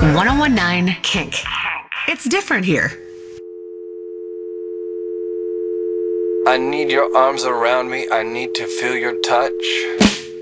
1019 Kink. It's different here. I need your arms around me. I need to feel your touch.